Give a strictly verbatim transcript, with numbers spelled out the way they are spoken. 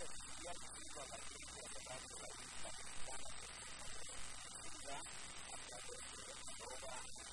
y ha sido a la gente a través de la lista mexicana de la a través de la arroba